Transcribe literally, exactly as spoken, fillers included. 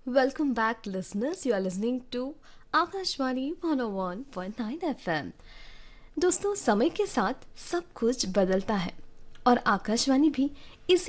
Welcome back, listeners. You are listening to Akashvani one O one point nine F M. दोस्तों, समय के साथ सब कुछ बदलता है और आकाशवाणी भी इसी